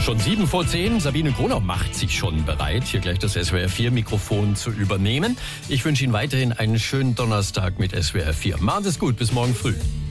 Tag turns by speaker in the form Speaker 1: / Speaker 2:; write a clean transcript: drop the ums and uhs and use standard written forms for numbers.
Speaker 1: Schon 7:10, Sabine Gronau macht sich schon bereit, hier gleich das SWR4-Mikrofon zu übernehmen. Ich wünsche Ihnen weiterhin einen schönen Donnerstag mit SWR4. Machen Sie es gut, bis morgen früh.